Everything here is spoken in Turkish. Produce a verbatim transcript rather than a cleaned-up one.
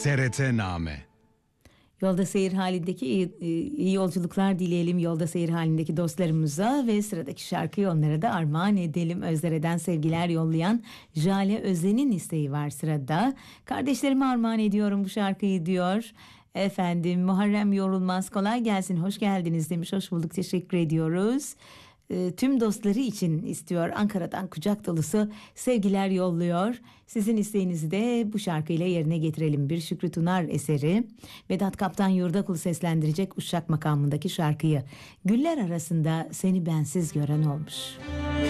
T R T-Name. Yolda seyir halindeki iyi, iyi yolculuklar dileyelim yolda seyir halindeki dostlarımıza ve sıradaki şarkıyı onlara da armağan edelim. Özdere'den sevgiler yollayan Jale Özen'in isteği var sırada. Kardeşlerime armağan ediyorum bu şarkıyı diyor. Efendim Muharrem Yorulmaz, kolay gelsin, hoş geldiniz demiş. Hoş bulduk, teşekkür ediyoruz. E, tüm dostları için istiyor. Ankara'dan kucak dolusu sevgiler yolluyor. Sizin isteğinizi de bu şarkıyla yerine getirelim. Bir Şükrü Tunar eseri. Vedat Kaptan Yurdakul seslendirecek Uşak makamındaki şarkıyı. Güller arasında seni bensiz gören olmuş.